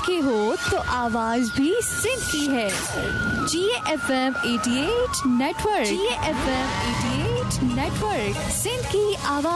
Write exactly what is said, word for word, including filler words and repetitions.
आंखें हो तो आवाज भी सिंध की है। जी एफ एम अठासी नेटवर्क, जी एफ एम अठासी नेटवर्क, सिंध की आवाज।